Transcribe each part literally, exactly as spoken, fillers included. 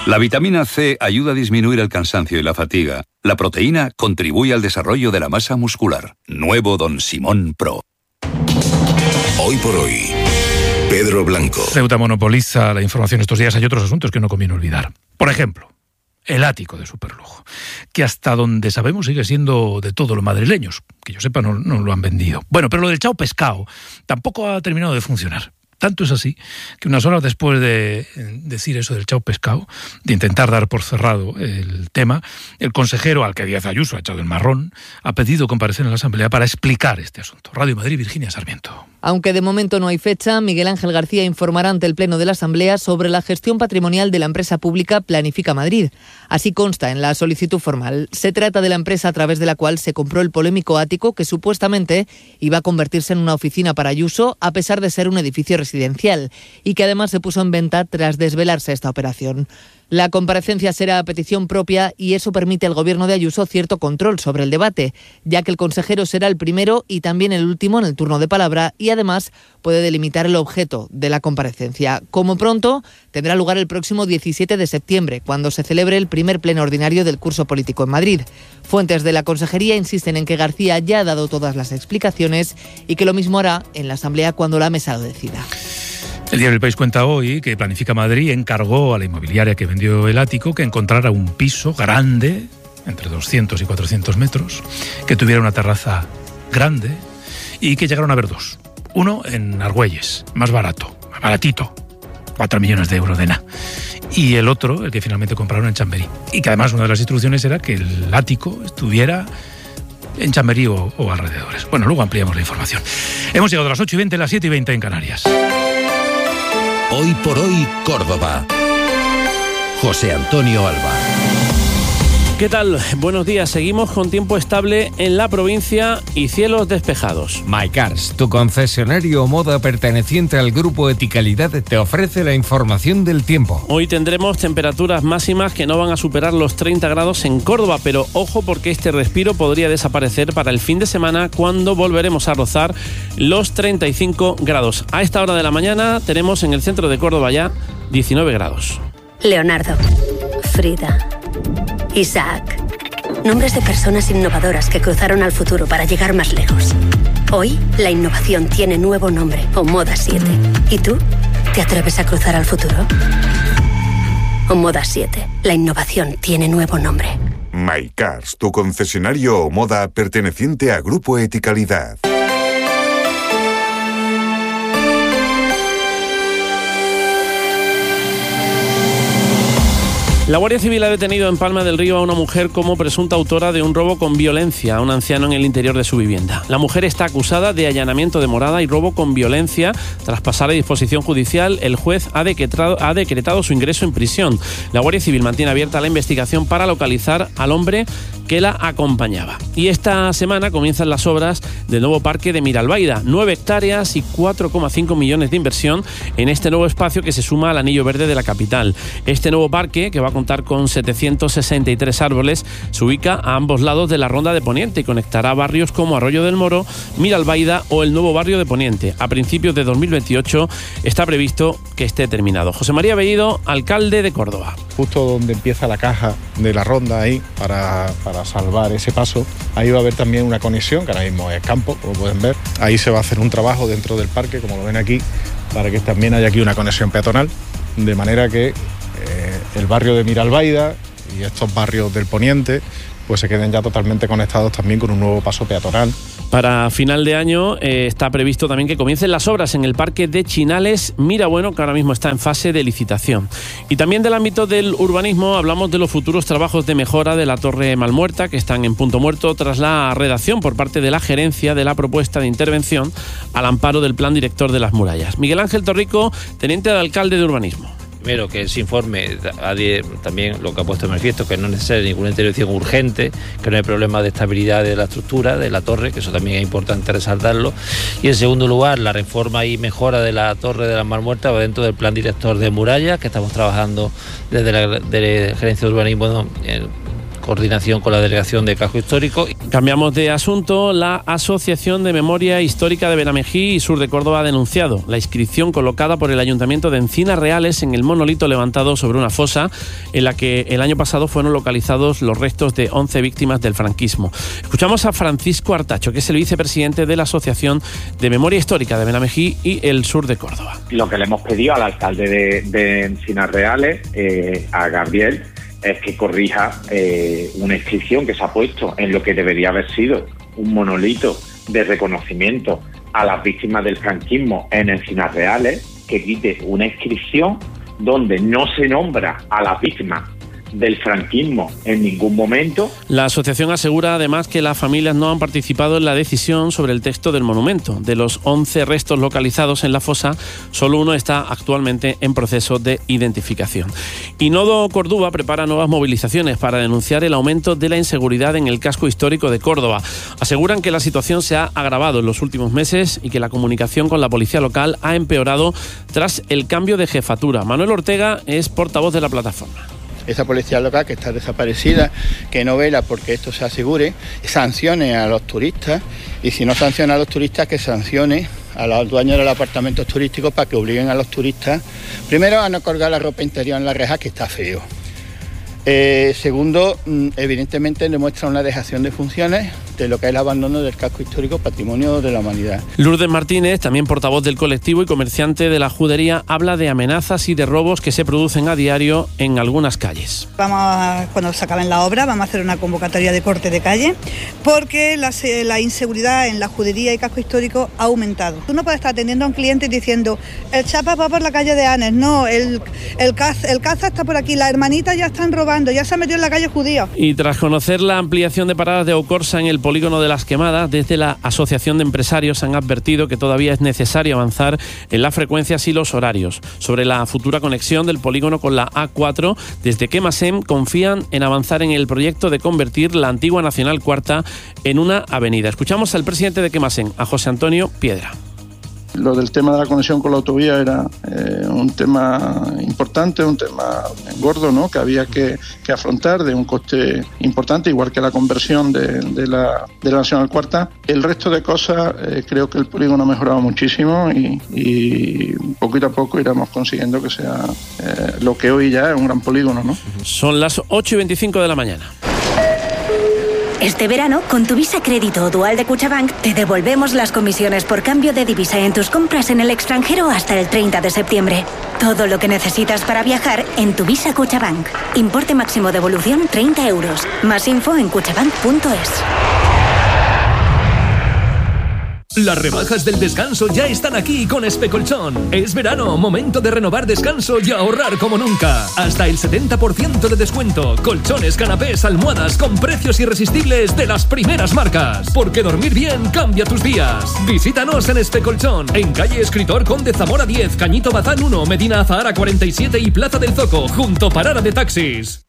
La vitamina C ayuda a disminuir el cansancio y la fatiga. La proteína contribuye al desarrollo de la masa muscular. Nuevo Don Simón Pro. Hoy por hoy, Pedro Blanco. Ceuta monopoliza la información estos días. Hay otros asuntos que no conviene olvidar. Por ejemplo, el ático de superlujo, que hasta donde sabemos sigue siendo de todos los madrileños. Que yo sepa, no, no lo han vendido. Bueno, pero lo del Chao Pescado tampoco ha terminado de funcionar. Tanto es así que unas horas después de decir eso del Chao Pescado, de intentar dar por cerrado el tema, el consejero, al que Díaz Ayuso ha echado el marrón, ha pedido comparecer en la Asamblea para explicar este asunto. Radio Madrid, Virginia Sarmiento. Aunque de momento no hay fecha, Miguel Ángel García informará ante el Pleno de la Asamblea sobre la gestión patrimonial de la empresa pública Planifica Madrid. Así consta en la solicitud formal. Se trata de la empresa a través de la cual se compró el polémico ático que supuestamente iba a convertirse en una oficina para Ayuso, a pesar de ser un edificio residencial, y que además se puso en venta tras desvelarse esta operación. La comparecencia será a petición propia y eso permite al Gobierno de Ayuso cierto control sobre el debate, ya que el consejero será el primero y también el último en el turno de palabra y además puede delimitar el objeto de la comparecencia. Como pronto, tendrá lugar el próximo diecisiete de septiembre, cuando se celebre el primer pleno ordinario del curso político en Madrid. Fuentes de la Consejería insisten en que García ya ha dado todas las explicaciones y que lo mismo hará en la Asamblea cuando la mesa lo decida. El diario El País cuenta hoy que Planifica Madrid encargó a la inmobiliaria que vendió el ático que encontrara un piso grande, entre doscientos y cuatrocientos metros, que tuviera una terraza grande y que llegaron a haber dos. Uno en Argüelles, más barato, más baratito, cuatro millones de euros de nada. Y el otro, el que finalmente compraron en Chamberí. Y que además una de las instrucciones era que el ático estuviera en Chamberí o, o alrededores. Bueno, luego ampliamos la información. Hemos llegado a las ocho y veinte, las siete y veinte en Canarias. Hoy por hoy, Córdoba. José Antonio Alba. ¿Qué tal? Buenos días. Seguimos con tiempo estable en la provincia y cielos despejados. MyCars, tu concesionario Moda perteneciente al grupo Eticalidad, te ofrece la información del tiempo. Hoy tendremos temperaturas máximas que no van a superar los treinta grados en Córdoba, pero ojo porque este respiro podría desaparecer para el fin de semana cuando volveremos a rozar los treinta y cinco grados. A esta hora de la mañana tenemos en el centro de Córdoba ya diecinueve grados. Leonardo, Frida, Isaac. Nombres de personas innovadoras que cruzaron al futuro para llegar más lejos. Hoy, la innovación tiene nuevo nombre, Omoda siete. ¿Y tú? ¿Te atreves a cruzar al futuro? Omoda siete. La innovación tiene nuevo nombre. MyCars, tu concesionario Omoda perteneciente a Grupo Eticalidad. La Guardia Civil ha detenido en Palma del Río a una mujer como presunta autora de un robo con violencia a un anciano en el interior de su vivienda. La mujer está acusada de allanamiento de morada y robo con violencia. Tras pasar a disposición judicial, el juez ha decretado, ha decretado su ingreso en prisión. La Guardia Civil mantiene abierta la investigación para localizar al hombre que la acompañaba. Y esta semana comienzan las obras del nuevo parque de Miralbaida. Nueve hectáreas y cuatro coma cinco millones de inversión en este nuevo espacio que se suma al anillo verde de la capital. Este nuevo parque, que va a contar con setecientos sesenta y tres árboles, se ubica a ambos lados de la Ronda de Poniente y conectará barrios como Arroyo del Moro, Miralbaida o el nuevo barrio de Poniente. A principios de dos mil veintiocho está previsto que esté terminado. José María Bellido, alcalde de Córdoba. Justo donde empieza la caja de la ronda ahí, para, para salvar ese paso, ahí va a haber también una conexión, que ahora mismo es campo, como pueden ver. Ahí se va a hacer un trabajo dentro del parque, como lo ven aquí, para que también haya aquí una conexión peatonal, de manera que eh, el barrio de Miralbaida y estos barrios del Poniente pues se queden ya totalmente conectados también con un nuevo paso peatonal. Para final de año eh, está previsto también que comiencen las obras en el Parque de Chinales Mirabueno, que ahora mismo está en fase de licitación. Y también del ámbito del urbanismo hablamos de los futuros trabajos de mejora de la Torre Malmuerta, que están en punto muerto tras la redacción por parte de la gerencia de la propuesta de intervención al amparo del plan director de las murallas. Miguel Ángel Torrico, teniente de alcalde de urbanismo. Primero, que ese informe también lo que ha puesto en manifiesto, que no es necesaria ninguna intervención urgente, que no hay problema de estabilidad de la estructura, de la torre, que eso también es importante resaltarlo. Y en segundo lugar, la reforma y mejora de la Torre de las Malmuertas va dentro del plan director de murallas, que estamos trabajando desde la, de la Gerencia de Urbanismo en, coordinación con la Delegación de Casco Histórico. Cambiamos de asunto. La Asociación de Memoria Histórica de Benamejí y Sur de Córdoba ha denunciado la inscripción colocada por el Ayuntamiento de Encinas Reales en el monolito levantado sobre una fosa en la que el año pasado fueron localizados los restos de once víctimas del franquismo. Escuchamos a Francisco Artacho, que es el vicepresidente de la Asociación de Memoria Histórica de Benamejí y el Sur de Córdoba. Lo que le hemos pedido al alcalde de, de Encinas Reales, eh, a Gabriel, es que corrija eh, una inscripción que se ha puesto en lo que debería haber sido un monolito de reconocimiento a las víctimas del franquismo en Encinas Reales, que quite una inscripción donde no se nombra a las víctimas del franquismo en ningún momento. La asociación asegura además que las familias no han participado en la decisión sobre el texto del monumento. De los once restos localizados en la fosa, solo uno está actualmente en proceso de identificación. Y Nodo Córdoba prepara nuevas movilizaciones para denunciar el aumento de la inseguridad en el casco histórico de Córdoba. Aseguran que la situación se ha agravado en los últimos meses y que la comunicación con la policía local ha empeorado tras el cambio de jefatura. Manuel Ortega es portavoz de la plataforma. Esa policía local que está desaparecida, que no vela porque esto se asegure, sancione a los turistas, y si no sanciona a los turistas, que sancione a los dueños de los apartamentos turísticos para que obliguen a los turistas, primero, a no colgar la ropa interior en la reja, que está feo. Eh, segundo, evidentemente demuestra una dejación de funciones de lo que es el abandono del casco histórico Patrimonio de la Humanidad. Lourdes Martínez, también portavoz del colectivo y comerciante de la judería, habla de amenazas y de robos que se producen a diario en algunas calles. Vamos a, cuando se acaben la obra, vamos a hacer una convocatoria de corte de calle, porque la, la inseguridad en la judería y casco histórico ha aumentado. Tú no puedes estar atendiendo a un cliente diciendo, el chapa va por la calle de Anes, no, el, el, caza, el caza está por aquí, las hermanitas ya están robando, ya se ha metido en la calle judía. Y tras conocer la ampliación de paradas de Ocorsa en el polígono de Las Quemadas, desde la Asociación de Empresarios han advertido que todavía es necesario avanzar en las frecuencias y los horarios. Sobre la futura conexión del polígono con la A cuatro, desde Quemasem confían en avanzar en el proyecto de convertir la antigua Nacional Cuarta en una avenida. Escuchamos al presidente de Quemasem, a José Antonio Piedra. Lo del tema de la conexión con la autovía era eh, un tema importante, un tema gordo, ¿no?, que había que, que afrontar, de un coste importante, igual que la conversión de, de, la, de la Nacional Cuarta. El resto de cosas, eh, creo que el polígono ha mejorado muchísimo y, y poquito a poco iremos consiguiendo que sea eh, lo que hoy ya es un gran polígono, ¿no? Son las ocho y veinticinco de la mañana. Este verano, con tu Visa Crédito o Dual de Cuchabank, te devolvemos las comisiones por cambio de divisa en tus compras en el extranjero hasta el treinta de septiembre. Todo lo que necesitas para viajar en tu Visa Cuchabank. Importe máximo de devolución treinta euros. Más info en cuchabank punto es. Las rebajas del descanso ya están aquí con Especolchón. Es verano, momento de renovar descanso y ahorrar como nunca. Hasta el setenta por ciento de descuento. Colchones, canapés, almohadas con precios irresistibles de las primeras marcas. Porque dormir bien cambia tus días. Visítanos en Especolchón, en calle Escritor Conde Zamora diez, Cañito Bazán uno, Medina Azahara cuarenta y siete y Plaza del Zoco, junto Parada de Taxis.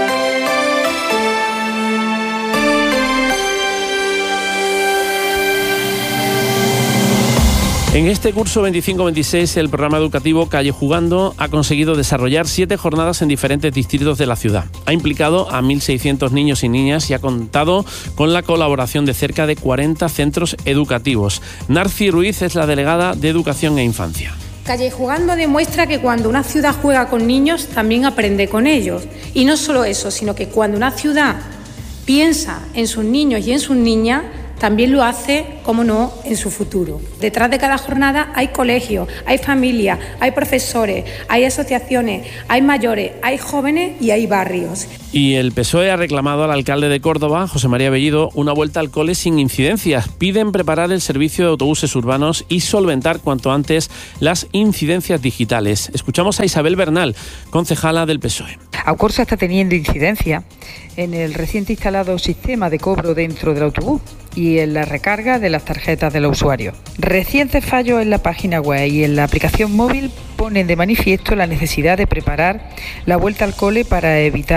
En este curso veinticinco veintiséis, el programa educativo Calle Jugando ha conseguido desarrollar siete jornadas en diferentes distritos de la ciudad. Ha implicado a mil seiscientos niños y niñas y ha contado con la colaboración de cerca de cuarenta centros educativos. Narci Ruiz es la delegada de Educación e Infancia. Calle Jugando demuestra que cuando una ciudad juega con niños, también aprende con ellos. Y no solo eso, sino que cuando una ciudad piensa en sus niños y en sus niñas, también lo hace, cómo no, en su futuro. Detrás de cada jornada hay colegios, hay familias, hay profesores, hay asociaciones, hay mayores, hay jóvenes y hay barrios. Y el P S O E ha reclamado al alcalde de Córdoba, José María Bellido, una vuelta al cole sin incidencias. Piden preparar el servicio de autobuses urbanos y solventar cuanto antes las incidencias digitales. Escuchamos a Isabel Bernal, concejala del P S O E. Aucorsa está teniendo incidencia en el reciente instalado sistema de cobro dentro del autobús y en la recarga de las tarjetas de los usuarios. Recientes fallos en la página web y en la aplicación móvil ponen de manifiesto la necesidad de preparar la vuelta al cole para evitar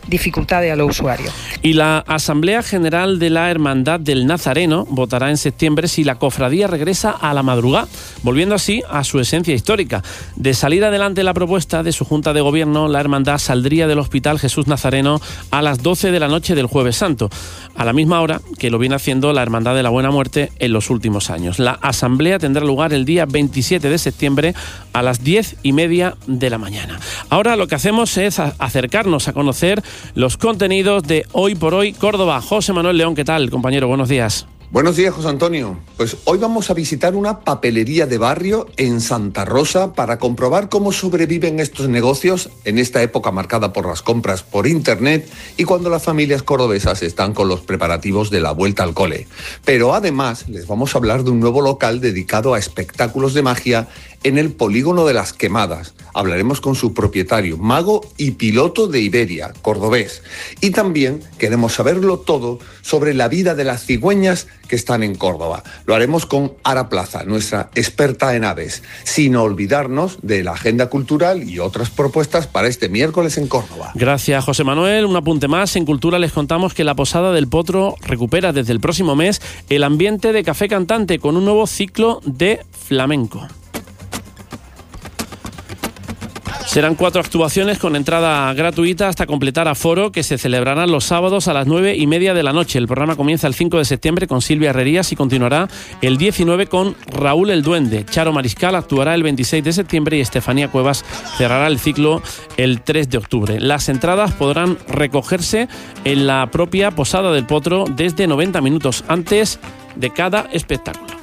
dificultades a los usuarios. Y la Asamblea General de la Hermandad del Nazareno votará en septiembre si la cofradía regresa a la madrugada, volviendo así a su esencia histórica. De salir adelante la propuesta de su Junta de Gobierno, la hermandad saldría del Hospital Jesús Nazareno a las doce de la noche del Jueves Santo, a la misma hora que lo viene haciendo la Hermandad de la Buena Muerte en los últimos años. La asamblea tendrá lugar el día veintisiete de septiembre a las diez y media de la mañana. Ahora lo que hacemos es acercarnos a conocer los contenidos de Hoy por Hoy Córdoba. José Manuel León, ¿qué tal, compañero? Buenos días. Buenos días, José Antonio. Pues hoy vamos a visitar una papelería de barrio en Santa Rosa para comprobar cómo sobreviven estos negocios en esta época marcada por las compras por internet y cuando las familias cordobesas están con los preparativos de la vuelta al cole. Pero además les vamos a hablar de un nuevo local dedicado a espectáculos de magia en el Polígono de las Quemadas. Hablaremos con su propietario, mago y piloto de Iberia, cordobés. Y también queremos saberlo todo sobre la vida de las cigüeñas que están en Córdoba. Lo haremos con Ara Plaza, nuestra experta en aves, sin olvidarnos de la agenda cultural y otras propuestas para este miércoles en Córdoba. Gracias, José Manuel. Un apunte más. En Cultura les contamos que la Posada del Potro recupera desde el próximo mes el ambiente de café cantante con un nuevo ciclo de flamenco. Serán cuatro actuaciones con entrada gratuita hasta completar aforo que se celebrarán los sábados a las nueve y media de la noche. El programa comienza el cinco de septiembre con Silvia Herrerías y continuará el diecinueve con Raúl el Duende. Charo Mariscal actuará el veintiséis de septiembre y Estefanía Cuevas cerrará el ciclo el tres de octubre. Las entradas podrán recogerse en la propia Posada del Potro desde noventa minutos antes de cada espectáculo.